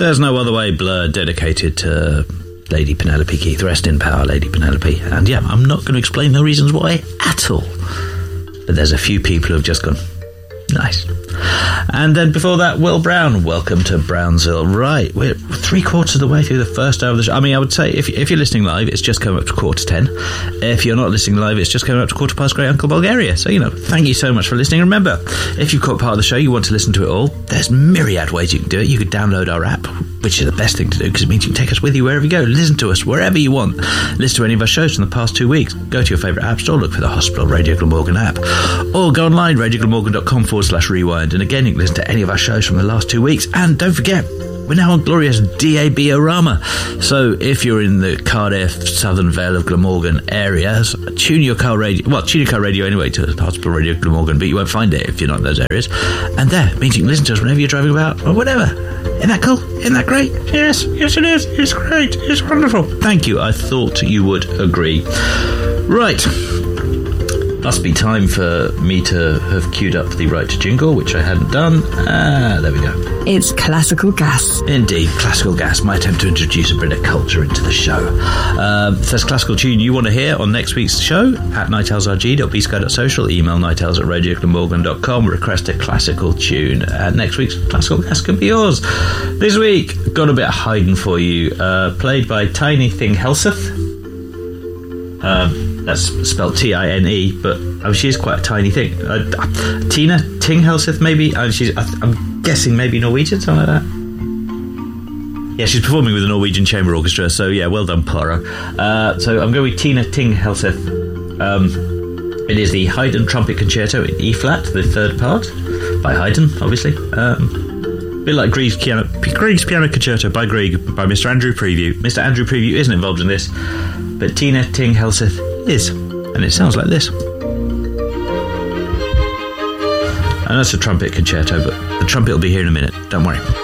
There's No Other Way, Blur, dedicated to Lady Penelope Keith. Rest in power, Lady Penelope. And yeah, I'm not going to explain the reasons why at all. But there's a few people who have just gone, nice. And then before that, Will Brown, Welcome to Brownsville. Right, we're 3/4 of the way through the first hour of the show. I mean, I would say if you're listening live, it's just coming up to 10:15. If you're not listening live, it's just coming up to 15:15 Great Uncle Bulgaria. So, thank you so much for listening. Remember, if you've caught part of the show, you want to listen to it all, there's myriad ways you can do it. You could download our app, which is the best thing to do because it means you can take us with you wherever you go. Listen to us wherever you want. Listen to any of our shows from the past 2 weeks. Go to your favourite app store, look for the Hospital Radio Glamorgan app. Or go online, radioglamorgan.com/rewind. And again, you can listen to any of our shows from the last 2 weeks. And don't forget, we're now on glorious DAB-orama. So if you're in the Cardiff, Southern Vale of Glamorgan areas, tune your car radio anyway to the Hospital Radio Glamorgan, but you won't find it if you're not in those areas. And there, means you can listen to us whenever you're driving about or whatever. Isn't that cool? Isn't that great? Yes it is. It's great. It's wonderful. Thank you. I thought you would agree. Right. Must be time for me to have queued up the right to jingle, which I hadn't done. There we go. It's Classical Gas. Indeed, Classical Gas, my attempt to introduce a bit of culture into the show. First classical tune you want to hear on next week's show, at nightowlsrg.bsky.social, email nightows@radioglamorgan.com, request a classical tune. Next week's Classical Gas can be yours. This week, got a bit of Haydn for you, played by Tiny Thing Helseth. That's spelled Tine, but she is quite a tiny thing. Tina Ting Helseth, maybe. I'm guessing maybe Norwegian, something like that. Yeah, she's performing with the Norwegian Chamber Orchestra, so yeah, well done, Poirot. So I'm going with Tina Ting Helseth. It is the Haydn Trumpet Concerto in E-flat, the third part, by Haydn, obviously. A bit like Grieg's Piano Concerto by Grieg, by Mr. Andrew Preview. Mr. Andrew Preview isn't involved in this, but Tina Ting Helseth is, and it sounds like this. And that's a trumpet concerto, but the trumpet will be here in a minute, don't worry.